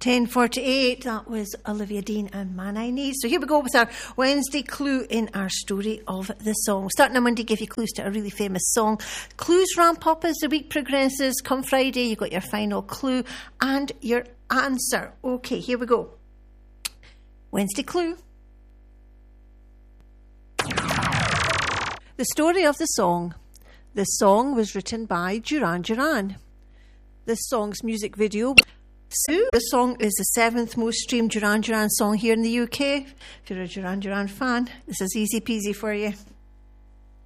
10:48, that was Olivia Dean and Man I Need. So here we go with our Wednesday clue in our story of the song. Starting on Monday, give you clues to a really famous song. Clues ramp up as the week progresses. Come Friday, you've got your final clue and your answer. Okay, here we go. Wednesday clue. The story of the song. The song was written by Duran Duran. The song's music video. The song is the 7th most streamed Duran Duran song here in the UK. If you're a Duran Duran fan, this is easy peasy for you.